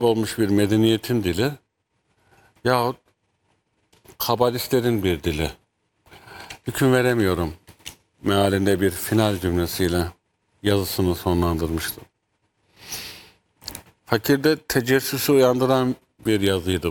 olmuş bir medeniyetin dili yahut kabalistlerin bir dili. Hüküm veremiyorum mealinde bir final cümlesiyle yazısını sonlandırmıştı. Fakirde tecessüsü uyandıran bir yazıydı